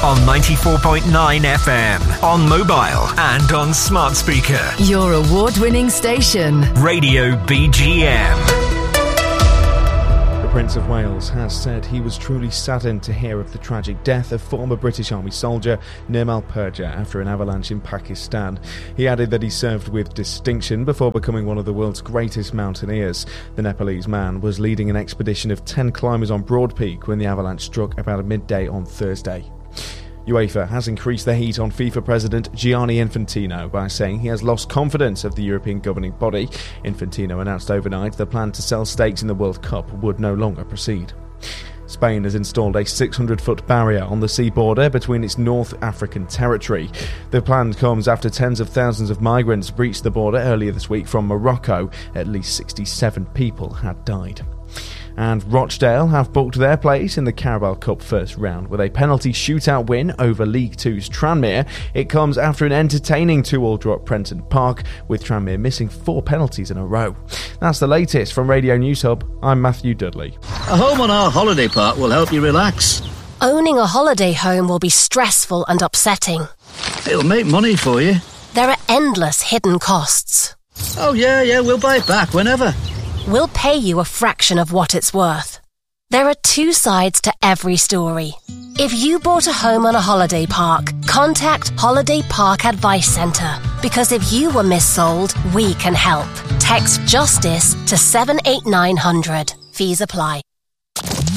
on 94.9 FM, on mobile and on smart speaker. Your award-winning station. Radio BGM. The Prince of Wales has said he was truly saddened to hear of the tragic death of former British Army soldier Nirmal Purja after an avalanche in Pakistan. He added that he served with distinction before becoming one of the world's greatest mountaineers. The Nepalese man was leading an expedition of 10 climbers on Broad Peak when the avalanche struck about midday on Thursday. UEFA has increased the heat on FIFA president Gianni Infantino by saying he has lost confidence of the European governing body. Infantino announced overnight the plan to sell stakes in the World Cup would no longer proceed. Spain has installed a 600-foot barrier on the sea border between its North African territory. The plan comes after tens of thousands of migrants breached the border earlier this week from Morocco. At least 67 people had died. And Rochdale have booked their place in the Carabao Cup first round with a penalty shootout win over League Two's Tranmere. It comes after an entertaining 2-2 draw at Prenton Park, with Tranmere missing 4 penalties in a row. That's the latest from Radio News Hub. I'm Matthew Dudley. A home on our holiday park will help you relax. Owning a holiday home will be stressful and upsetting. It'll make money for you. There are endless hidden costs. Oh yeah, we'll buy it back whenever. We'll pay you a fraction of what it's worth. There are 2 sides to every story. If you bought a home on a holiday park, contact Holiday Park Advice Centre, because if you were missold, we can help. Text JUSTICE to 78900. Fees apply.